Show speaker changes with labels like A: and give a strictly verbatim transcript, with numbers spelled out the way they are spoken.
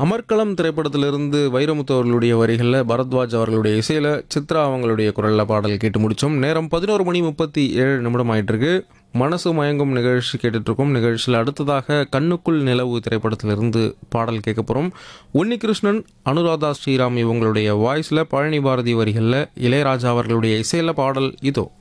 A: அமர்க்களம் திரைப்படத்திலிருந்து வைரமுத்து அவர்களுடைய வரிகளில் பரத்வாஜ் அவர்களுடைய இசையில் சித்ரா அவங்களுடைய குரலில் பாடல் கேட்டு முடித்தோம். நேரம் பதினோரு மணி முப்பத்தி ஏழு நிமிடம் ஆயிட்டிருக்கு. மனசு மயங்கும் நிகழ்ச்சி கேட்டுட்ருக்கோம். நிகழ்ச்சியில் அடுத்ததாக கண்ணுக்குள் நிலவு திரைப்படத்திலிருந்து பாடல் கேட்க போகிறோம். உன்னிகிருஷ்ணன், அனுராதா ஸ்ரீராம் இவங்களுடைய வாய்ஸில், பழனி பாரதி வரிகளில், இளையராஜா அவர்களுடைய இசையில் பாடல் இதோ.